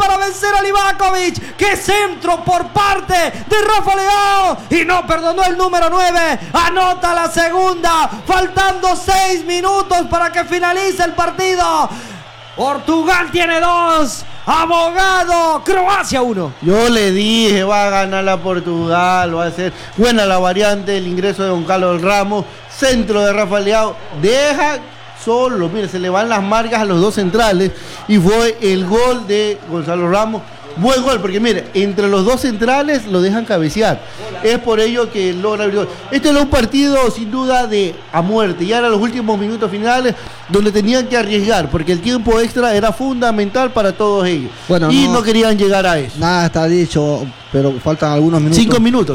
para vencer a Livakovic. ¡Qué centro por parte de Rafa Leao! Y no perdonó el número 9. Anota la segunda, faltando 6 minutos para que finalice el partido. Portugal tiene 2. Abogado, Croacia 1. Yo le dije, va a ganar la Portugal, va a ser buena la variante, el ingreso de Don Carlos Ramos, centro de Rafa Leao, deja solo, mire, se le van las marcas a los dos centrales y fue el gol de Gonzalo Ramos. Buen gol, porque mire, entre los dos centrales lo dejan cabecear. Es por ello que logra abrir. Este era un partido sin duda de a muerte. Ya eran los últimos minutos finales donde tenían que arriesgar, porque el tiempo extra era fundamental para todos ellos. Bueno, y no querían llegar a eso. Nada está dicho, pero faltan algunos minutos. 5 minutos.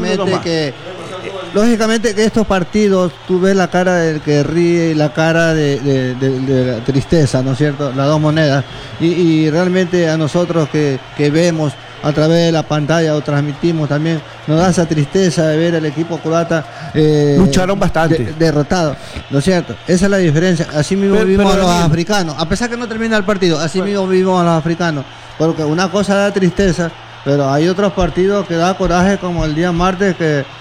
Lógicamente que estos partidos, tú ves la cara del que ríe y la cara de la tristeza, ¿no es cierto? Las dos monedas. Y realmente a nosotros que vemos a través de la pantalla o transmitimos también, nos da esa tristeza de ver al equipo croata lucharon bastante derrotado, ¿no es cierto? Esa es la diferencia. Así mismo vivimos a los africanos, a pesar que no termina el partido, así mismo vivimos a los africanos, porque una cosa da tristeza, pero hay otros partidos que da coraje, como el día martes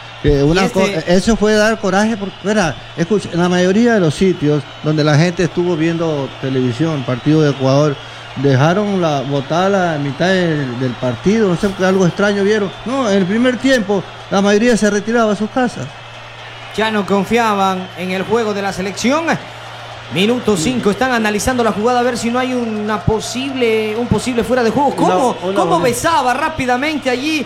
eso fue dar coraje, porque escucha, en la mayoría de los sitios donde la gente estuvo viendo televisión, partido de Ecuador, dejaron botada la mitad del partido, no sé, algo extraño vieron. No, en el primer tiempo la mayoría se retiraba a sus casas. Ya no confiaban en el juego de la selección. Minuto 5, están analizando la jugada a ver si no hay un posible fuera de juego. ¿Cómo besaba rápidamente allí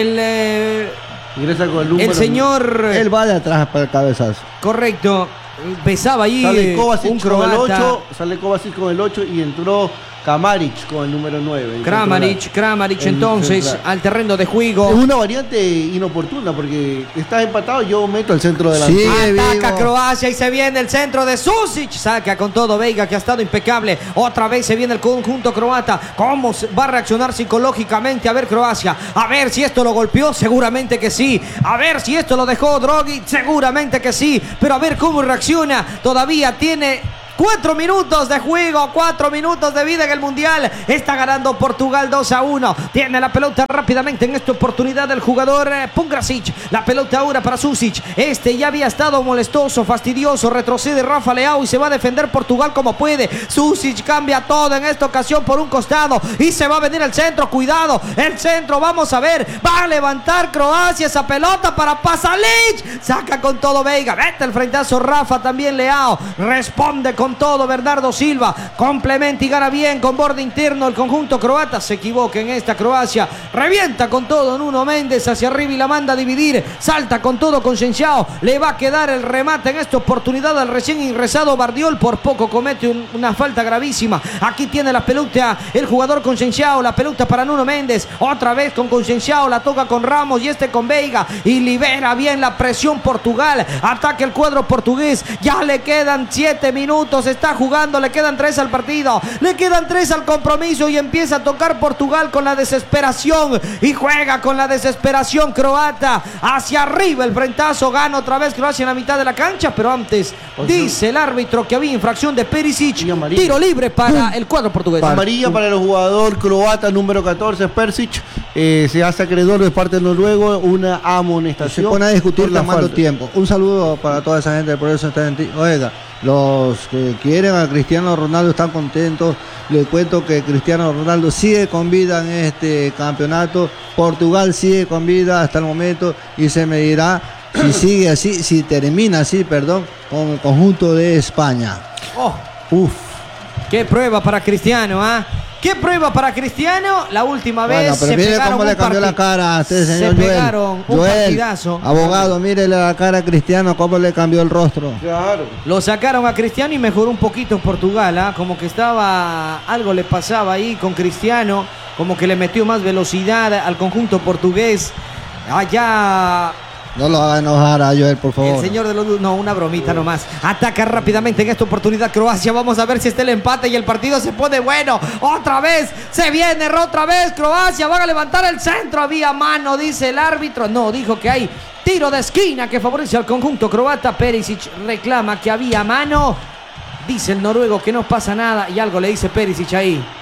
ingresa con el número, el señor? Él va de atrás para el cabezazo. Correcto. Besaba allí un croata. Sale Kovacic con el 8 y entró Kramaric con el número 9. Kramaric entonces al terreno de juego. Es una variante inoportuna porque estás empatado, yo meto al centro delantero. Ataca Croacia y se viene el centro de Susic. Saca con todo Veiga, que ha estado impecable. Otra vez se viene el conjunto croata. ¿Cómo va a reaccionar psicológicamente? A ver Croacia. A ver si esto lo golpeó. Seguramente que sí. A ver si esto lo dejó Drogic. Seguramente que sí. Pero a ver cómo reacciona. Todavía tiene 4 minutos de juego, 4 minutos de vida en el Mundial. Está ganando Portugal 2-1. Tiene la pelota rápidamente en esta oportunidad el jugador Pungrasic. La pelota ahora para Susic. Ya había estado molestoso, fastidioso. Retrocede Rafa Leao y se va a defender Portugal como puede. Susic cambia todo en esta ocasión por un costado y se va a venir el centro. Cuidado, el centro, vamos a ver. Va a levantar Croacia esa pelota para Pasalic. Saca con todo Veiga. Vete el frentazo Rafa, también Leao. Responde con todo Bernardo Silva, complementa y gana bien con borde interno el conjunto croata. Se equivoca en esta Croacia, revienta con todo Nuno Méndez hacia arriba y la manda a dividir, salta con todo con Conceição, le va a quedar el remate en esta oportunidad al recién ingresado Bardiol, por poco comete una falta gravísima. Aquí tiene la pelota el jugador Conceição, la pelota para Nuno Méndez, otra vez con Conceição, la toca con Ramos y con Veiga y libera bien la presión Portugal. Ataca el cuadro portugués, ya le quedan 7 minutos. Está jugando, le quedan 3 al partido, le quedan 3 al compromiso y empieza a tocar Portugal con la desesperación y juega con la desesperación croata. Hacia arriba el frentazo, gana otra vez Croacia en la mitad de la cancha, pero antes dice el árbitro que había infracción de Perisic. Tiro libre para el cuadro portugués. Amarilla para el jugador croata número 14, Perisic. Se hace acreedor de parte del noruego una amonestación. Se pone a discutir tomando tiempo. Un saludo para toda esa gente de Progreso está en ti. Oiga, los que quieren a Cristiano Ronaldo están contentos. Les cuento que Cristiano Ronaldo sigue con vida en este campeonato. Portugal sigue con vida hasta el momento y se medirá si sigue así, si termina así, con el conjunto de España. Qué prueba para Cristiano, ¿Qué prueba para Cristiano? La última vez pero se mire pegaron cómo le cambió la cara a este señor se pegaron un partidazo. Abogado, mírele la cara a Cristiano, cómo le cambió el rostro. Claro. Lo sacaron a Cristiano y mejoró un poquito en Portugal, como que algo le pasaba ahí con Cristiano, como que le metió más velocidad al conjunto portugués. Allá No lo haga enojar a Joel, por favor. El señor de los... No, una bromita nomás. Ataca rápidamente en esta oportunidad Croacia. Vamos a ver si está el empate y el partido se pone bueno. Otra vez, se viene otra vez Croacia. Van a levantar el centro. Había mano, dice el árbitro. No, dijo que hay tiro de esquina que favorece al conjunto croata. Perisic reclama que había mano. Dice el noruego que no pasa nada y algo le dice Perisic ahí.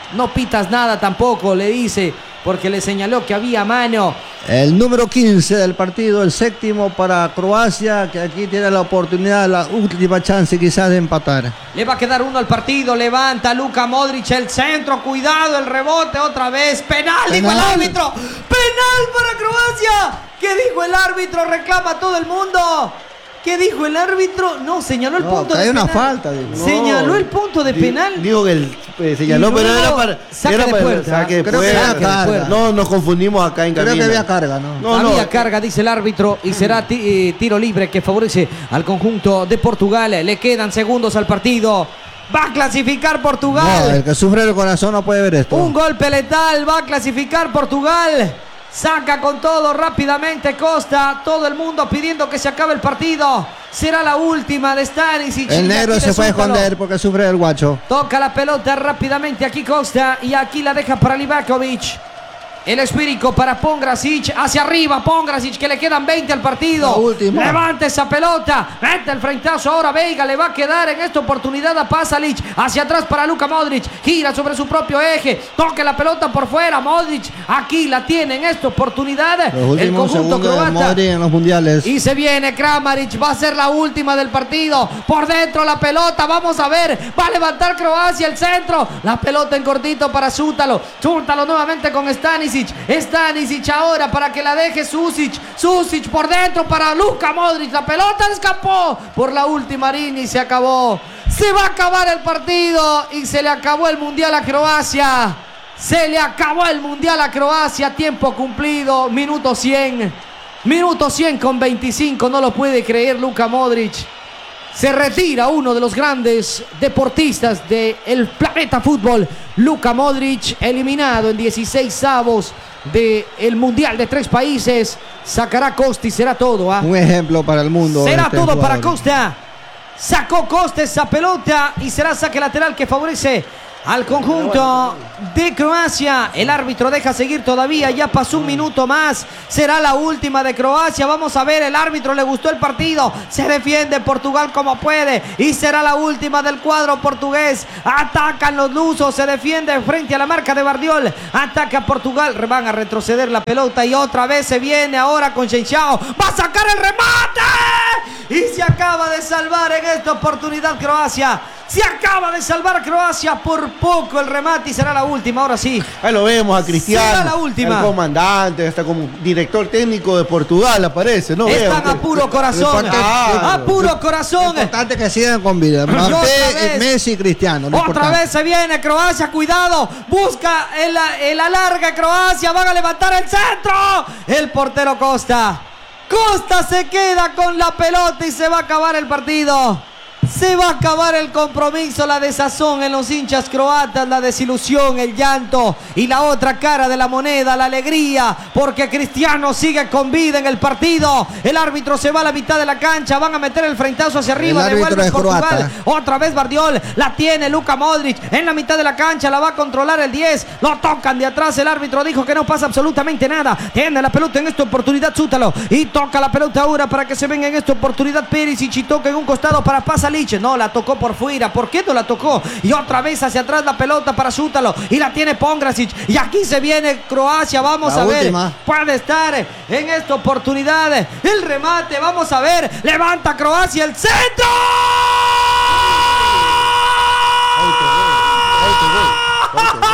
no pitas nada tampoco, le dice, porque le señaló que había mano. El número 15 del partido, el séptimo para Croacia, que aquí tiene la oportunidad, la última chance quizás de empatar. Le va a quedar uno al partido, levanta Luka Modric, el centro, cuidado, el rebote otra vez, penal, dijo el árbitro, penal para Croacia. ¿Qué dijo el árbitro? Reclama todo el mundo. ¿Qué dijo el árbitro? No, señaló el punto de hay penal. una falta. Digo. Señaló el punto de penal. Digo que señaló, pero era para saque de puerta. Saque de Creo que puerta. era carga. No, nos confundimos acá en cabina. Creo que había carga, ¿no? Había carga, dice el árbitro, y será tiro libre que favorece al conjunto de Portugal. Le quedan segundos al partido. Va a clasificar Portugal. No, el que sufre el corazón no puede ver esto. Un golpe letal, va a clasificar Portugal. Saca con todo rápidamente Costa. Todo el mundo pidiendo que se acabe el partido. Será la última de Stanisic. El negro se fue a esconder porque sufre el guacho. Toca la pelota rápidamente aquí Costa. Y aquí la deja para Livakovic. El esférico para Pongracic, hacia arriba Pongracic, que le quedan 20 al partido. Levanta esa pelota, mete el frentazo ahora Veiga, le va a quedar en esta oportunidad a Pasalic, hacia atrás para Luka Modric, gira sobre su propio eje, toca la pelota por fuera, Modric, aquí la tiene en esta oportunidad el conjunto croata. Modric en los mundiales. Y se viene Kramaric, va a ser la última del partido, por dentro la pelota, vamos a ver, va a levantar Croacia el centro, la pelota en cortito para Zútalo nuevamente con Stanisic. Stanisic ahora para que la deje Susic por dentro para Luka Modric, la pelota escapó por la última línea y se acabó. Se va a acabar el partido y se le acabó el mundial a Croacia. Se le acabó el mundial a Croacia, tiempo cumplido, minuto 100 con 25, no lo puede creer Luka Modric. Se retira uno de los grandes deportistas del planeta fútbol, Luka Modric, eliminado en 16avos del Mundial de 3 países. Sacará Costa y será todo. Un ejemplo para el mundo. Será todo para Costa. Sacó Costa esa pelota y será saque lateral que favorece al conjunto de Croacia. El árbitro deja seguir todavía, ya pasó un minuto más, será la última de Croacia. Vamos a ver, el árbitro le gustó el partido, se defiende Portugal como puede y será la última del cuadro portugués. Atacan los lusos, se defiende frente a la marca de Bardiol, ataca Portugal, van a retroceder la pelota y otra vez se viene ahora con Shenchao, va a sacar el remate y se acaba de salvar en esta oportunidad Croacia. Se acaba de salvar Croacia por poco el remate y será la última, ahora sí. Ahí lo vemos a Cristiano. Será la última. El comandante, hasta como director técnico de Portugal aparece, ¿no? Están a puro corazón. A puro corazón. Es importante que sigan con vida. Messi y Cristiano. Otra vez se viene Croacia, cuidado. Busca el alarga Croacia. Van a levantar el centro. El portero Costa. Costa se queda con la pelota y se va a acabar el partido. Se va a acabar el compromiso, la desazón en los hinchas croatas, la desilusión, el llanto y la otra cara de la moneda, la alegría, porque Cristiano sigue con vida en el partido. El árbitro se va a la mitad de la cancha, van a meter el frentazo hacia arriba, devuelve Portugal. Croata. Otra vez Bardiol, la tiene Luka Modric en la mitad de la cancha, la va a controlar el 10, lo tocan de atrás, el árbitro dijo que no pasa absolutamente nada. Tiene la pelota en esta oportunidad Zútalo y toca la pelota ahora para que se venga en esta oportunidad Perisic y toca en un costado para Pasalic. No, la tocó por fuera. ¿Por qué no la tocó? Y otra vez hacia atrás la pelota para Zútalo. Y la tiene Pongracic. Y aquí se viene Croacia. Vamos a ver. Puede estar en esta oportunidad. El remate. Vamos a ver. Levanta Croacia el centro.